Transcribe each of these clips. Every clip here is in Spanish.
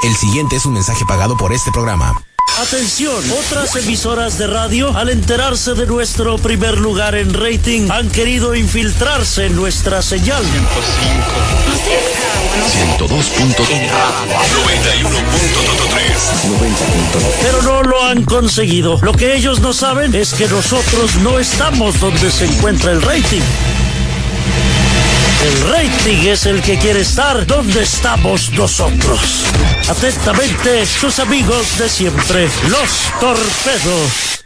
El siguiente es un mensaje pagado por este programa. Atención, otras emisoras de radio, al enterarse de nuestro primer lugar en rating, han querido infiltrarse en nuestra señal. 102.3 91.3 Pero no lo han conseguido. Lo que ellos no saben es que nosotros no estamos donde se encuentra el rating. El rating es el que quiere estar donde estamos nosotros. Atentamente, sus amigos de siempre, los Torpedos.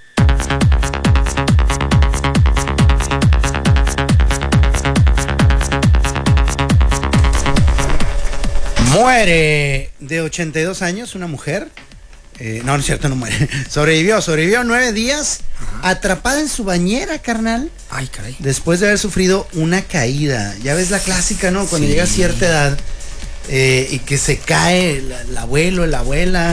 Muere de 82 años una mujer. No es cierto, no muere. Sobrevivió 9 días atrapada en su bañera, carnal. Ay, caray. Después de haber sufrido una caída. Ya ves la clásica, ¿no? Cuando llega a cierta edad y que se cae el abuelo, la abuela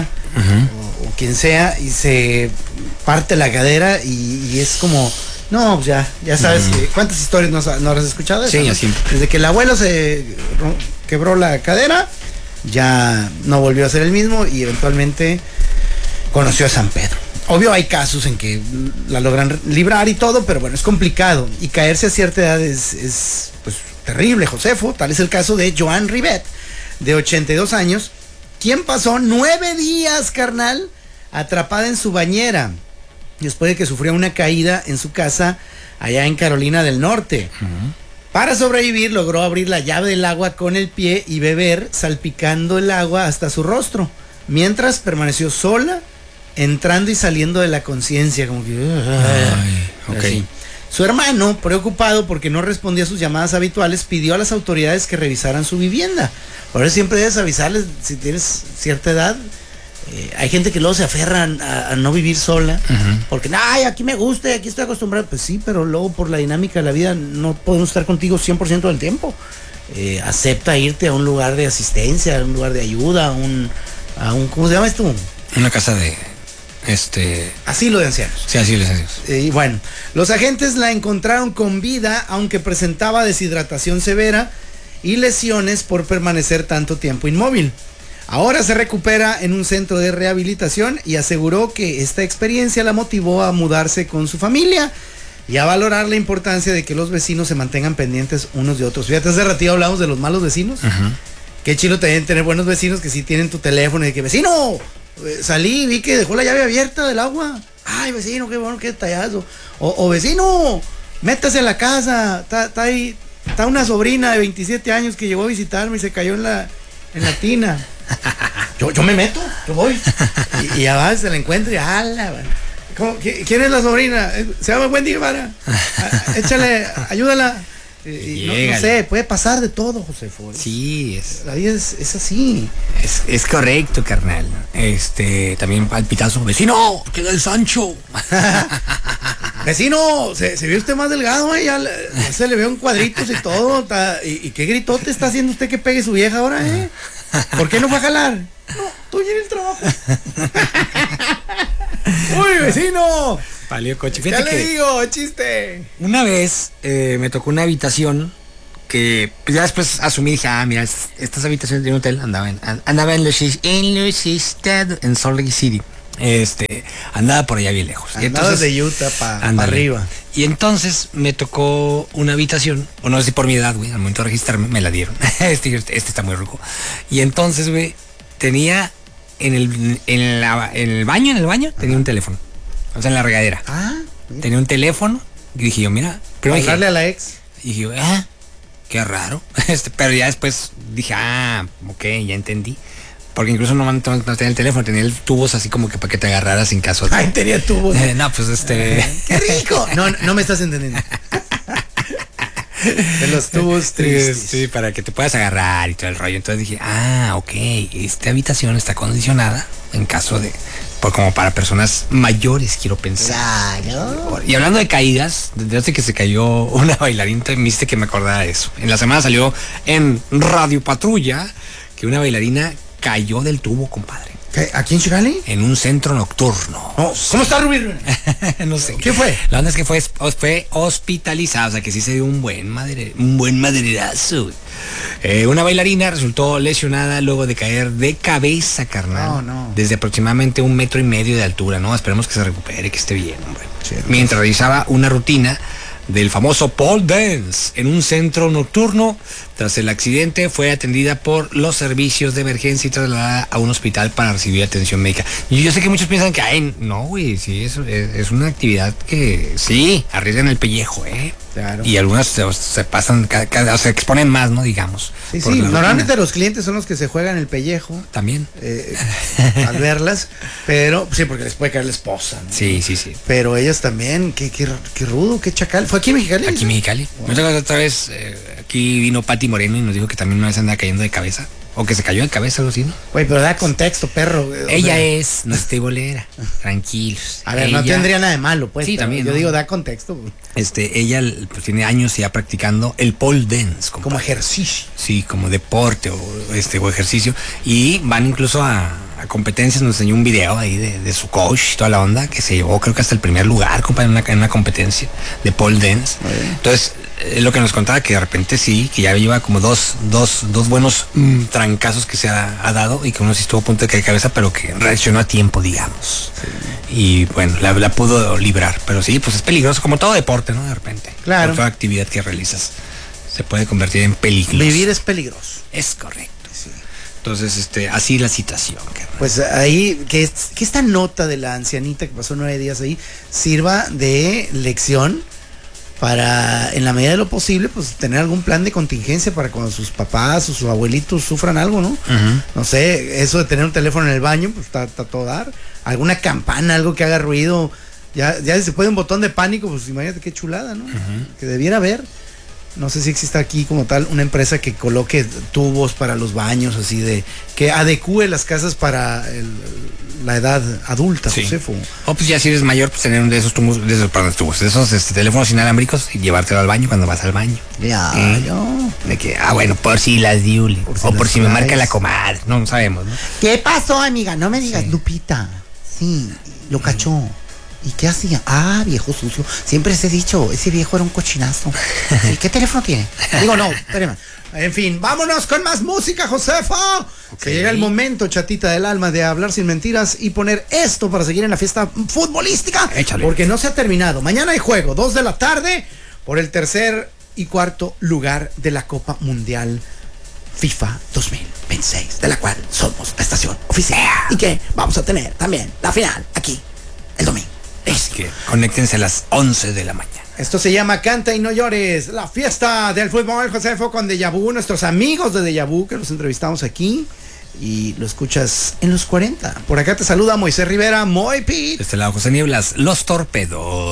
o quien sea y se parte la cadera y es como... No, pues ya sabes cuántas historias no habrás escuchado de eso. Sí, ¿no? así. Desde que el abuelo se quebró la cadera, ya no volvió a ser el mismo y eventualmente conoció a San Pedro. Obvio hay casos en que la logran librar y todo, pero bueno, es complicado. Y caerse a cierta edad es pues terrible, Josefo. Tal es el caso de Joan Ribet, de 82 años, quien pasó 9 días, carnal, atrapada en su bañera, después de que sufrió una caída en su casa allá en Carolina del Norte. Para sobrevivir, logró abrir la llave del agua con el pie y beber, salpicando el agua hasta su rostro, mientras permaneció sola, entrando y saliendo de la conciencia, como que... Ok. Su hermano, preocupado porque no respondía a sus llamadas habituales, pidió a las autoridades que revisaran su vivienda. Por eso siempre debes avisarles si tienes cierta edad. Hay gente que luego se aferra a no vivir sola, porque ay, aquí me gusta, aquí estoy acostumbrado. Pues sí, pero luego por la dinámica de la vida no podemos estar contigo 100% del tiempo. Acepta irte a un lugar de asistencia, a un lugar de ayuda, a un ¿cómo se llama esto? Una casa de asilo de ancianos. Sí, asilo de ancianos. Y bueno, los agentes la encontraron con vida, aunque presentaba deshidratación severa y lesiones por permanecer tanto tiempo inmóvil. Ahora se recupera en un centro de rehabilitación y aseguró que esta experiencia la motivó a mudarse con su familia y a valorar la importancia de que los vecinos se mantengan pendientes unos de otros. Fíjate, hace ratito hablamos de los malos vecinos. Qué chido también tener buenos vecinos que sí tienen tu teléfono y que vecino, salí, vi que dejó la llave abierta del agua. Ay, vecino, qué bueno, qué detallazo. O vecino, métase a la casa. Está ahí, está una sobrina de 27 años que llegó a visitarme y se cayó en la tina. Yo me meto, yo voy. Y ya va, se la encuentra y ala. ¿Quién es la sobrina? Se llama Wendy Guevara. Échale, ayúdala. No sé, puede pasar de todo, Josefo. Sí, la vida es así. Es correcto, carnal. También al pitazo, vecino, queda el Sancho. Vecino, se ve usted más delgado, ya se le ve un cuadritos y todo. ¿Y qué gritote está haciendo usted que pegue su vieja ahora, ¿Por qué no va a jalar? No, estoy en el trabajo. ¡Uy, vecino! Valió coche. Ya le digo, chiste. Una vez me tocó una habitación que pues, ya después asumí, dije, mira, estas habitaciones de un hotel andaba en los Estados, en Salt Lake City. Andaba por allá bien lejos. Andabas de Utah para arriba. Y entonces me tocó una habitación, o no sé si por mi edad, güey, al momento de registrarme me la dieron. Este está muy rico. Y entonces, güey, tenía en el baño, tenía un teléfono. O sea, en la regadera. Tenía un teléfono. Y dije yo, mira, primero hablarle a la ex. Y dije yo, qué raro. Pero ya después dije, ok, ya entendí. Porque incluso no tenía el teléfono, tenía el tubos así como que para que te agarraras en caso de... Ay, tenía tubos. No, pues ¡Qué rico! No me estás entendiendo. De los tubos tristes. Sí, para que te puedas agarrar y todo el rollo. Entonces dije, ok, esta habitación está condicionada en caso de... como para personas mayores, quiero pensar. Claro. Y hablando de caídas, desde que se cayó una bailarina, me hiciste que me acordara de eso. En la semana salió en Radio Patrulla que una bailarina cayó del tubo, compadre. ¿Aquí en Chicali? En un centro nocturno. No, ¿cómo está Rubí? No sé. ¿Qué fue? La onda es que fue hospitalizada, o sea que sí se dio un buen maderazo. Una bailarina resultó lesionada luego de caer de cabeza, carnal. No. Desde aproximadamente 1,5 metros de altura, ¿no? Esperemos que se recupere, que esté bien, hombre. Sí, Mientras realizaba una rutina del famoso pole dance en un centro nocturno. Tras el accidente fue atendida por los servicios de emergencia y trasladada a un hospital para recibir atención médica. Y yo sé que muchos piensan que, ay, no, güey, sí, es una actividad que sí, arriesgan el pellejo, Claro. Y algunas se pasan, se exponen más, ¿no? Digamos. Sí, por sí, la normalmente rutina. los clientes son los que se juegan el pellejo También. al verlas, pero sí, porque les puede caer la esposa, ¿no? Sí. Pero ellas también, qué rudo, qué chacal. ¿Fue aquí en Mexicali? Aquí en Mexicali. Wow. Otra vez, aquí vino Pati Moreno y nos dijo que también una vez andaba cayendo de cabeza. O que se cayó de cabeza, algo así, ¿no? Güey, pero da contexto, perro. Ella es nuestra bolera. Tranquilos. A ver, no tendría nada de malo, pues. Sí, también, Yo ¿no? digo, da contexto. Ella pues, tiene años ya practicando el pole dance. Como compadre. ejercicio. Sí, como deporte o ejercicio. Y van incluso a competencias. Nos enseñó un video ahí de su coach, toda la onda, que se llevó creo que hasta el primer lugar, compadre, en una competencia de pole dance. Entonces, lo que nos contaba que de repente sí, que ya lleva como dos buenos trancazos que se ha dado y que uno sí estuvo a punto de caer de cabeza, pero que reaccionó a tiempo, digamos. Sí. Y bueno, la pudo librar. Pero sí, pues es peligroso, como todo deporte, ¿no? De repente. Claro. Toda actividad que realizas se puede convertir en peligro. Vivir es peligroso. Es correcto. Sí. Entonces, así la situación, carnal. Pues ahí, que esta nota de la ancianita que pasó 9 días ahí sirva de lección para, en la medida de lo posible, pues tener algún plan de contingencia para cuando sus papás o sus abuelitos sufran algo, ¿no? No sé, eso de tener un teléfono en el baño, pues está todo dar. Alguna campana, algo que haga ruido. Ya si se puede un botón de pánico, pues imagínate qué chulada, ¿no? Que debiera haber. No sé si existe aquí como tal una empresa que coloque tubos para los baños, así de que adecúe las casas para la edad adulta, Sí. Josefo. O pues ya si eres mayor, pues tener uno de esos tubos, de esos teléfonos inalámbricos y llevártelo al baño cuando vas al baño. Ya, De que, bueno, por si las diuli. Por si O por las si me marca traes. la comadre. No sabemos, ¿no? ¿Qué pasó, amiga? No me digas, Sí. Lupita. Sí, lo cachó. ¿Y qué hacía? Ah, viejo sucio. Siempre les he dicho, ese viejo era un cochinazo. ¿Y qué teléfono tiene? Digo, no, espérame. En fin, vámonos con más música, Josefo. Que llega el momento, chatita del alma, de hablar sin mentiras y poner esto para seguir en la fiesta futbolística. Échale. Porque no se ha terminado. Mañana hay juego, 2 de la tarde, por el 3er y 4 lugar de la Copa Mundial FIFA 2026, de la cual somos la estación oficial. Y que vamos a tener también la final aquí el domingo. Así que conéctense a las 11 de la mañana. Esto se llama Canta y no llores, la fiesta del fútbol, Josefo, con Deja Vu, nuestros amigos de Deja Vu, que los entrevistamos aquí y lo escuchas en los 40. Por acá te saluda Moisés Rivera, Moy Pete. De este lado, José Nieblas, Los Torpedos.